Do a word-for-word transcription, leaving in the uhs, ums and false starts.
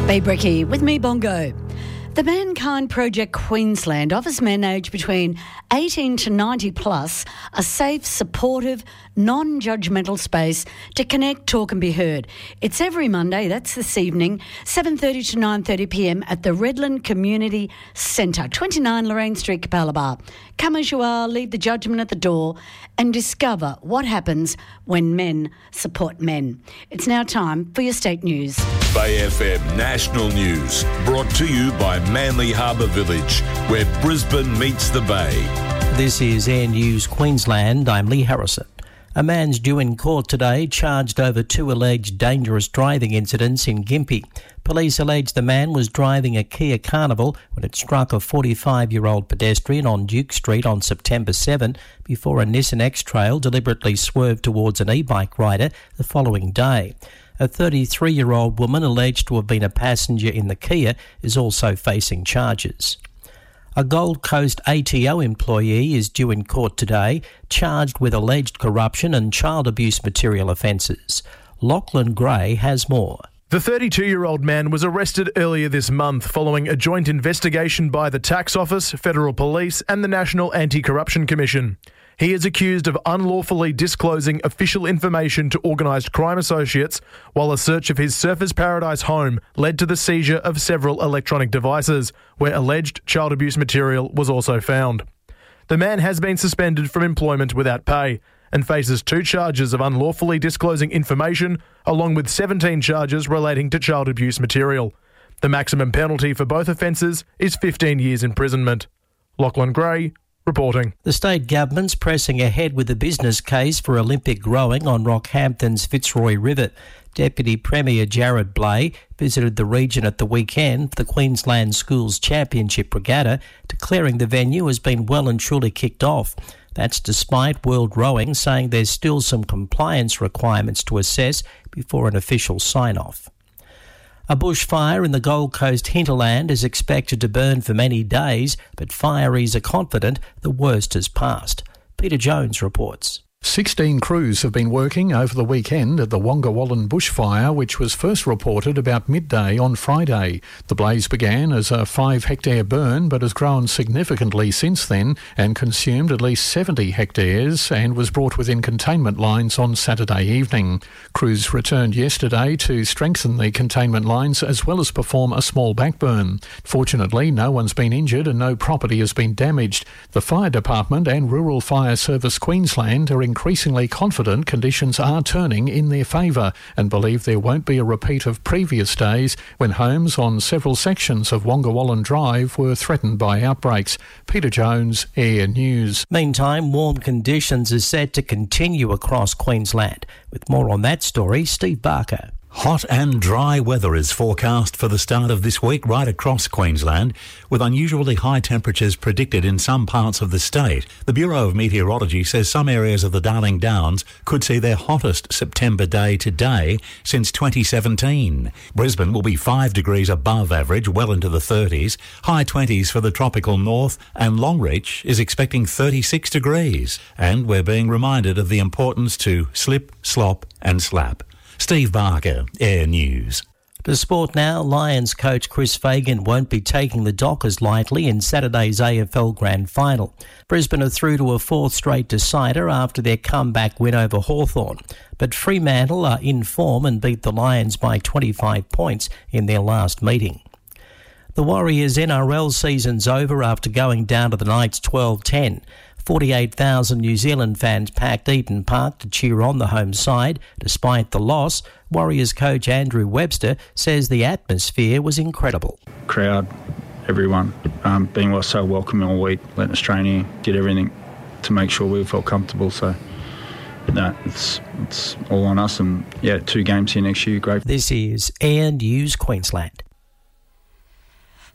Babe Ricky with me, Bongo. The Mankind Project Queensland offers men aged between eighteen to ninety plus a safe, supportive, non-judgmental space to connect, talk and be heard. It's every Monday, that's this evening, seven thirty to nine thirty p m at the Redland Community Centre, twenty-nine Lorraine Street, Capalaba. Come as you are, leave the judgment at the door and discover what happens when men support men. It's now time for your state news. Bay F M National News, brought to you by Manly Harbour Village, where Brisbane meets the Bay. This is Air News Queensland. I'm Lee Harrison. A man's due in court today charged over two alleged dangerous driving incidents in Gympie. Police allege the man was driving a Kia Carnival when it struck a forty-five-year-old pedestrian on Duke Street on September seventh before a Nissan X-Trail deliberately swerved towards an e-bike rider the following day. A thirty-three-year-old woman alleged to have been a passenger in the Kia is also facing charges. A Gold Coast A T O employee is due in court today, charged with alleged corruption and child abuse material offences. Lachlan Gray has more. The thirty-two-year-old man was arrested earlier this month following a joint investigation by the Tax Office, Federal Police and the National Anti-Corruption Commission. He is accused of unlawfully disclosing official information to organised crime associates, while a search of his Surfers Paradise home led to the seizure of several electronic devices, where alleged child abuse material was also found. The man has been suspended from employment without pay and faces two charges of unlawfully disclosing information, along with seventeen charges relating to child abuse material. The maximum penalty for both offences is fifteen years imprisonment. Lachlan Gray reporting. The state government's pressing ahead with the business case for Olympic rowing on Rockhampton's Fitzroy River. Deputy Premier Jared Blay visited the region at the weekend for the Queensland Schools Championship Regatta, declaring the venue has been well and truly kicked off. That's despite World Rowing saying there's still some compliance requirements to assess before an official sign-off. A bushfire in the Gold Coast hinterland is expected to burn for many days, but fireys are confident the worst has passed. Peter Jones reports. sixteen crews have been working over the weekend at the Wongawallan bushfire, which was first reported about midday on Friday. The blaze began as a five-hectare burn, but has grown significantly since then and consumed at least seventy hectares and was brought within containment lines on Saturday evening. Crews returned yesterday to strengthen the containment lines as well as perform a small backburn. Fortunately, no one's been injured and no property has been damaged. The Fire Department and Rural Fire Service Queensland are increasingly confident conditions are turning in their favour and believe there won't be a repeat of previous days when homes on several sections of Wongawallan Drive were threatened by outbreaks. Peter Jones, Air News. Meantime, warm conditions are set to continue across Queensland. With more on that story, Steve Barker. Hot and dry weather is forecast for the start of this week right across Queensland, with unusually high temperatures predicted in some parts of the state. The Bureau of Meteorology says some areas of the Darling Downs could see their hottest September day today since twenty seventeen. Brisbane will be five degrees above average, well into the thirties, high twenties for the tropical north, and Longreach is expecting thirty-six degrees. And we're being reminded of the importance to slip, slop and slap. Steve Barker, Air News. To sport now, Lions coach Chris Fagan won't be taking the Dockers lightly in Saturday's A F L Grand Final. Brisbane are through to a fourth straight decider after their comeback win over Hawthorn. But Fremantle are in form and beat the Lions by twenty-five points in their last meeting. The Warriors' N R L season's over after going down to the Knights twelve ten. forty-eight thousand New Zealand fans packed Eden Park to cheer on the home side. Despite the loss, Warriors coach Andrew Webster says the atmosphere was incredible. Crowd, everyone, um, being so welcoming all week, letting us train here, did everything to make sure we felt comfortable. So, no, it's, it's all on us. And, yeah, two games here next year, great. This is Air News Queensland.